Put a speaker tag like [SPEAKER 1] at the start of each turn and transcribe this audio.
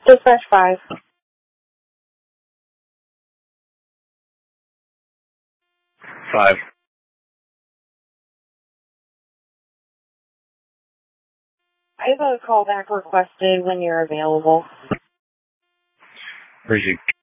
[SPEAKER 1] Dispatch 5.
[SPEAKER 2] Five.
[SPEAKER 1] I have a callback requested when you're available.
[SPEAKER 2] Where's you